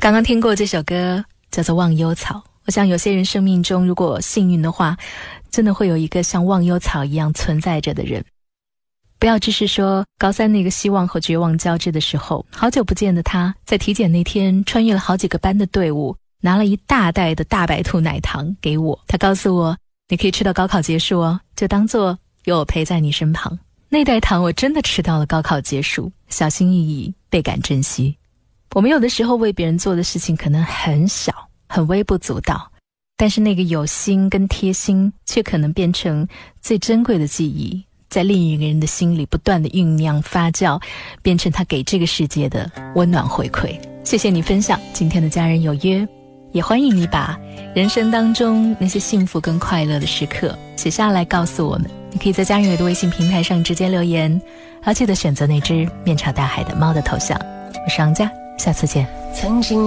刚刚听过这首歌叫做《忘忧草》，我想有些人生命中如果幸运的话，真的会有一个像忘忧草一样存在着的人。不要只是说高三那个希望和绝望交织的时候，好久不见的他在体检那天穿越了好几个班的队伍，拿了一大袋的大白兔奶糖给我，他告诉我你可以吃到高考结束哦，就当做有我陪在你身旁。那袋糖我真的吃到了高考结束，小心翼翼，倍感珍惜。我们有的时候为别人做的事情可能很小，很微不足道，但是那个有心跟贴心却可能变成最珍贵的记忆，在另一个人的心里不断的酝酿发酵，变成他给这个世界的温暖回馈。谢谢你分享今天的家人有约，也欢迎你把人生当中那些幸福跟快乐的时刻写下来告诉我们。你可以在家人有的微信平台上直接留言，而记得选择那只面朝大海的猫的头像。我是王佳，下次见。 曾经